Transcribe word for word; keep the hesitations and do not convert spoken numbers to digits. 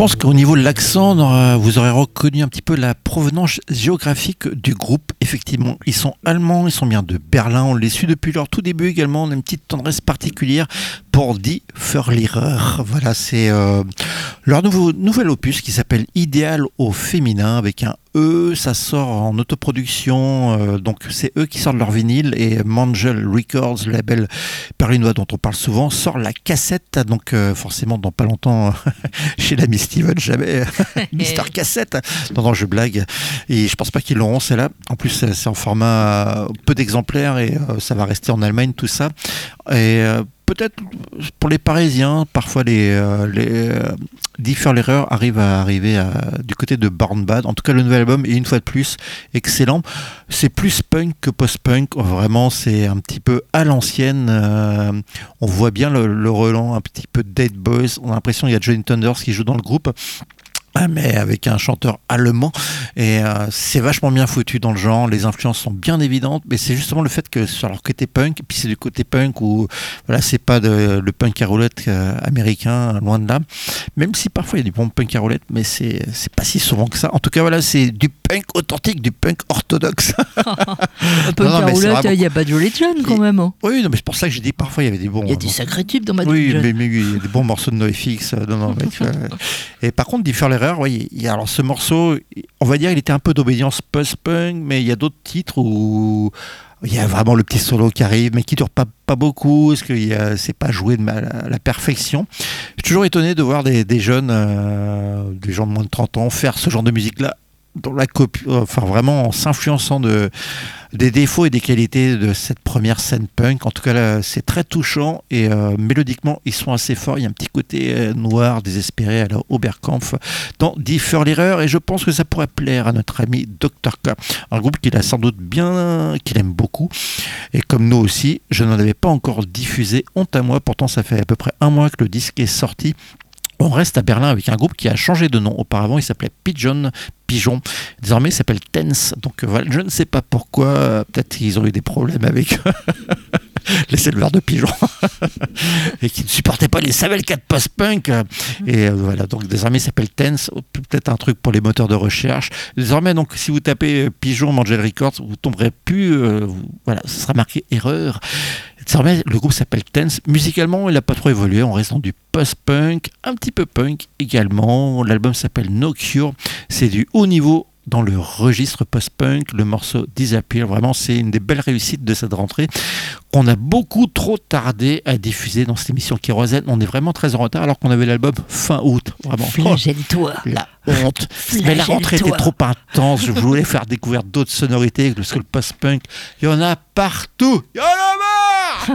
pense qu'au niveau de l'accent, euh, vous aurez reconnu un petit peu la provenance géographique du groupe. Effectivement, ils sont allemands, ils sont bien de Berlin. On les suit depuis leur tout début également. On a une petite tendresse particulière pour Die Verlierer. Voilà, c'est euh, leur nouveau, nouvel opus qui s'appelle Idéal au féminin avec un E, ça sort en autoproduction, euh, donc c'est eux qui sortent leur vinyle et Mangel Records, le label berlinois dont on parle souvent, sort la cassette, donc euh, forcément dans pas longtemps chez l'ami Steven, jamais Mister Cassette, non non je blague, et je pense pas qu'ils l'auront celle-là, en plus c'est en format euh, peu d'exemplaires et euh, ça va rester en Allemagne tout ça, et euh, peut-être pour les Parisiens, parfois les, euh, les euh, Die Verlierer arrivent à arriver à, du côté de Born Bad. En tout cas, le nouvel album est une fois de plus excellent. C'est plus punk que post-punk. Vraiment, c'est un petit peu à l'ancienne. Euh, on voit bien le, le relent un petit peu Dead Boys. On a l'impression qu'il y a Johnny Thunders qui joue dans le groupe. Ah, mais avec un chanteur allemand et euh, c'est vachement bien foutu dans le genre, les influences sont bien évidentes, mais c'est justement le fait que sur leur côté punk, et puis c'est du côté punk où voilà, c'est pas de, le punk à roulette euh, américain, loin de là, même si parfois il y a du bon punk à roulette, mais c'est, c'est pas si souvent que ça. En tout cas voilà, c'est du punk authentique, du punk orthodoxe. Un punk à roulette, il n'y a pas de Religion quand même. Hein. Oui, non, mais c'est pour ça que j'ai dit parfois il y avait des bons. Il y a des sacrés tubes dans ma Oui, mais, mais il y a des bons morceaux de NoFX. Non, non, mais, tu vois, et par contre, Die Verlierer, oui, il y a alors ce morceau, on va dire, il était un peu d'obédience post-punk, mais il y a d'autres titres où il y a vraiment le petit solo qui arrive, mais qui dure pas, pas beaucoup, parce que y a, c'est pas joué de mal à la perfection. Je suis toujours étonné de voir des, des jeunes, euh, des gens de moins de trente ans, faire ce genre de musique-là, dans la copie, enfin vraiment en s'influençant de, des défauts et des qualités de cette première scène punk. En tout cas, là, c'est très touchant et euh, mélodiquement, ils sont assez forts. Il y a un petit côté euh, noir, désespéré à la Oberkampf dans Die Verlierer et je pense que ça pourrait plaire à notre ami docteur K, un groupe qu'il a sans doute bien, qu'il aime beaucoup. Et comme nous aussi, je n'en avais pas encore diffusé, honte à moi. Pourtant, ça fait à peu près un mois que le disque est sorti. On reste à Berlin avec un groupe qui a changé de nom. Auparavant, il s'appelait Pigeon. Pigeon. Désormais, il s'appelle Tense. Donc, voilà, je ne sais pas pourquoi. Peut-être qu'ils ont eu des problèmes avec les éleveurs de pigeons et qui ne supportaient pas les Savelcat post-punk. Et euh, voilà, donc désormais, il s'appelle Tense. Peut-être un truc pour les moteurs de recherche. Désormais, donc, si vous tapez Pigeon Mangel Records, vous tomberez plus. Euh, vous, voilà, ce sera marqué erreur. Désormais, le groupe s'appelle Tense. Musicalement, il n'a pas trop évolué. On reste dans du post-punk, un petit peu punk également. L'album s'appelle No Cure. C'est du haut niveau dans le registre post-punk. Le morceau Disappear, vraiment, c'est une des belles réussites de cette rentrée qu'on a beaucoup trop tardé à diffuser dans cette émission Kérosène. On est vraiment très en retard alors qu'on avait l'album fin août. Vraiment. Flagelle-toi. Oh, la honte. Mais la rentrée était trop intense. Je voulais faire découvrir d'autres sonorités parce que le post-punk, il y en a partout. Il y en a